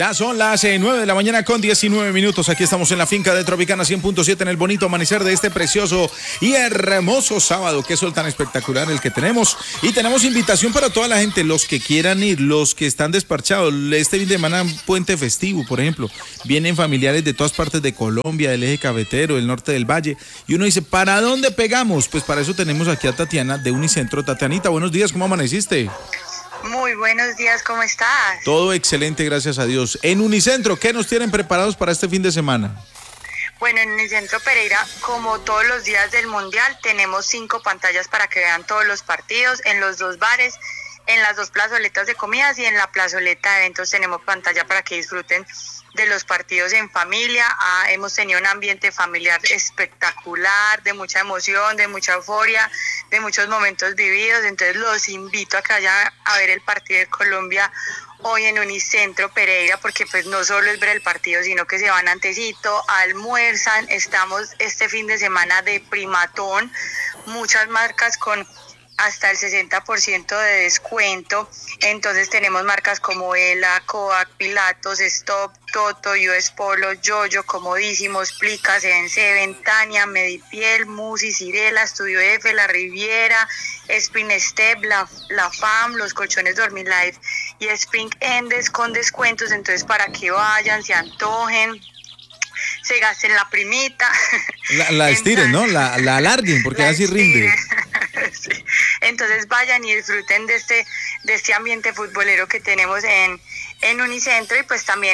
Ya son las 9 de la mañana con 19 minutos. Aquí estamos en la finca de Tropicana 100.7 en el bonito amanecer de este precioso y hermoso sábado. Qué sol tan espectacular el que tenemos. Y tenemos invitación para toda la gente, los que quieran ir, los que están despachados. Este fin de semana, puente festivo, por ejemplo. Vienen familiares de todas partes de Colombia, del eje cafetero, del norte del valle. Y uno dice, ¿para dónde pegamos? Pues para eso tenemos aquí a Tatiana de Unicentro. Tatianita, buenos días, ¿cómo amaneciste? Muy buenos días, ¿cómo estás? Todo excelente, gracias a Dios. En Unicentro, ¿qué nos tienen preparados para este fin de semana? Bueno, en Unicentro Pereira, como todos los días del Mundial, tenemos 5 pantallas para que vean todos los partidos en los 2 bares, en las 2 plazoletas de comidas y en la plazoleta de eventos tenemos pantalla para que disfruten de los partidos en familia. Hemos tenido un ambiente familiar espectacular, de mucha emoción, de mucha euforia, de muchos momentos vividos. Entonces los invito a que vayan a ver el partido de Colombia hoy en Unicentro Pereira, porque pues no solo es ver el partido, sino que se van antesito, almuerzan. Estamos este fin de semana de primatón, muchas marcas con hasta el 60% de descuento. Entonces tenemos marcas como Ela, Coac, Pilatos, Stop, Toto, US Polo, Yoyo, Comodísimos, Plica, Seven, Tania, Medipiel, Musi, Cirela, Studio F, La Riviera, Spring Step, la FAM, los colchones Dormilife y Spring Endes con descuentos. Entonces para que vayan, se antojen, se gasten la primita. La estiren, ¿no? La alarguen, porque así rinde. Sí. Entonces vayan y disfruten de este ambiente futbolero que tenemos en Unicentro. Y pues también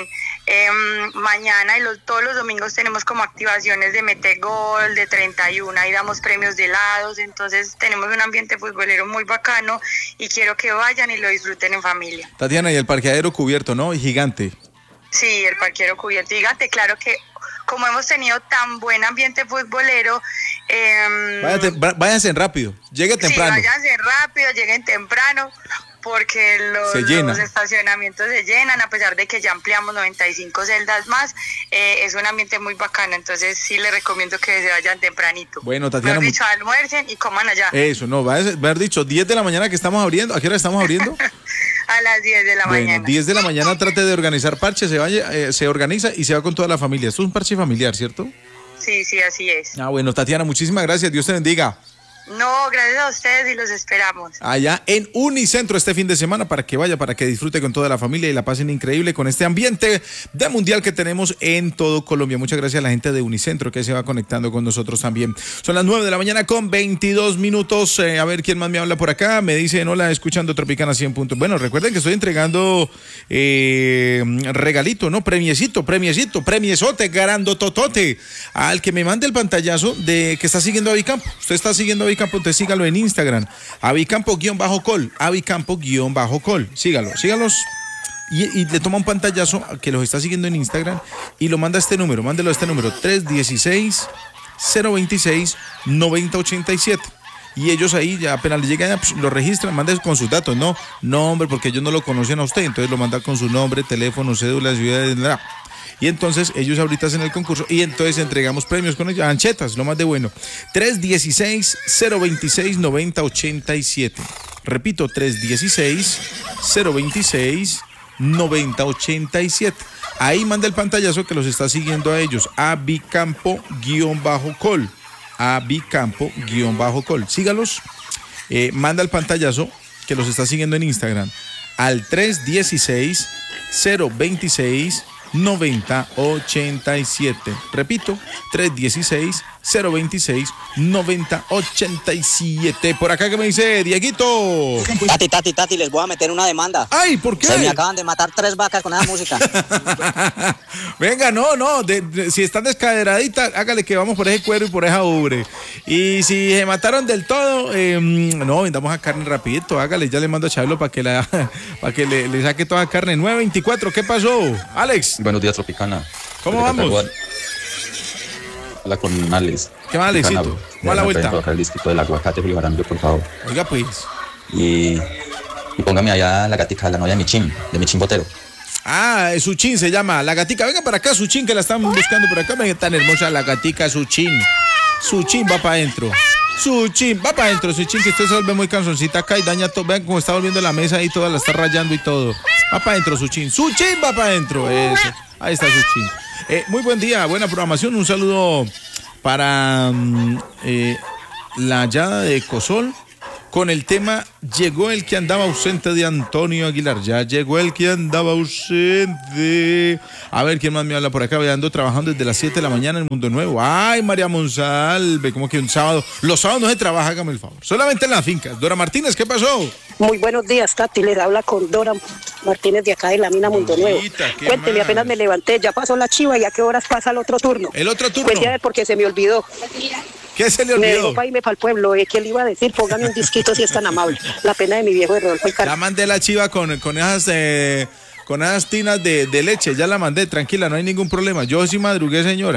mañana y todos los domingos tenemos como activaciones de Mete Gol, de 31, ahí damos premios de helados. Entonces tenemos un ambiente futbolero muy bacano y quiero que vayan y lo disfruten en familia. Tatiana, y el parqueadero cubierto, ¿no? Y gigante. Sí, el parqueadero cubierto gigante, claro que como hemos tenido tan buen ambiente futbolero, váyanse rápido, llegue temprano. Sí, váyanse rápido, lleguen temprano, porque los estacionamientos se llenan, a pesar de que ya ampliamos 95 celdas más. Es un ambiente muy bacano, entonces sí les recomiendo que se vayan tempranito. Bueno, Tatiana, dicho, almuercen y coman allá. Eso, no, va a haber dicho 10 de la mañana que estamos abriendo. ¿A qué hora estamos abriendo? A las 10 de la mañana. Bueno, 10 de la mañana trate de organizar parche, se organiza y se va con toda la familia. Esto es un parche familiar, ¿cierto? Sí, así es. Bueno, Tatiana, muchísimas gracias, Dios te bendiga. No, gracias a ustedes y los esperamos. Allá en Unicentro este fin de semana para que vaya, para que disfrute con toda la familia y la pasen increíble con este ambiente de mundial que tenemos en todo Colombia. Muchas gracias a la gente de Unicentro que se va conectando con nosotros también. Son las 9 de la mañana con 22 minutos. A ver quién más me habla por acá. Me dicen, hola, escuchando Tropicana 100 puntos. Bueno, recuerden que estoy entregando regalito, ¿no? Premiesote, grandototote. Al que me mande el pantallazo de que está siguiendo a Avicampo. Usted está siguiendo a Avicampo, entonces sígalo en Instagram, Avicampo_col, Avicampo_col, sígalos y le toma un pantallazo que los está siguiendo en Instagram y lo manda a este número, mándelo a este número 316-026-9087. Y ellos ahí, ya apenas le llegan, lo registran, manda con sus datos, no nombre, porque ellos no lo conocen a usted, entonces lo manda con su nombre, teléfono, cédula, ciudad, y entonces ellos ahorita hacen el concurso y entonces entregamos premios con ellos, anchetas, lo más de bueno. 316-026-9087. Repito, 316-026-9087. Ahí manda el pantallazo que los está siguiendo a ellos, Avicampo_col. Avicampo_col. Sígalos, manda el pantallazo que los está siguiendo en Instagram al 316-026-9087. Repito, 316-026-9087. Por acá que me dice Dieguito. Tati, les voy a meter una demanda. Ay, ¿por qué? Se me acaban de matar 3 vacas con esa música. Venga, no, si están descaderaditas, hágale que vamos por ese cuero y por esa ubre. Y si se mataron del todo, no, vendamos a carne rapidito, hágale, ya le mando a Chabelo para que le saque toda la carne. 924, ¿qué pasó? Alex. Buenos días, Tropicana. ¿Cómo vamos? Hola con Alex. ¿Qué más, Alexito? ¿Cómo va la vuelta? Para el distrito del aguacate, Julio Jaramillo, por favor. Oiga, pues. Y póngame allá la gatica, la novia de Michín Botero. Suchín se llama, la gatica. Venga para acá, Suchín, que la están buscando por acá. Venga, tan hermosa la gatica, Suchín. Suchín va para adentro. Suchín, va para adentro, Suchín, que usted se vuelve muy cansoncita acá y daña todo. Vean cómo está volviendo la mesa y toda la está rayando y todo. Va para adentro, Suchín. Suchín, va para adentro. Eso. Ahí está Suchín. Muy buen día, buena programación. Un saludo para la hallada de Cosol con el tema Llegó el que andaba ausente de Antonio Aguilar. Ya llegó el que andaba ausente. A ver, ¿quién más me habla por acá? Ando trabajando desde las 7 de la mañana en Mundo Nuevo. Ay, María Monsalve, como que un sábado. Los sábados no se trabaja, hágame el favor. Solamente en las fincas. Dora Martínez, ¿qué pasó? Muy buenos días, Tati. Les habla con Dora Martínez de acá de la mina Mundo Nuevo. Cuénteme, apenas me levanté, ya pasó la chiva y a qué horas pasa el otro turno. ¿El otro turno? Cuénteme a ver porque se me olvidó. ¿Qué se le Me olvidó? dejó para irme para el pueblo. ¿Qué le iba a decir? Póngame un disquito si es tan amable. La pena de mi viejo de Rodolfo Alcalá. Ya mandé la chiva con esas tinas de leche. Ya la mandé, tranquila, no hay ningún problema. Yo sí madrugué, señora.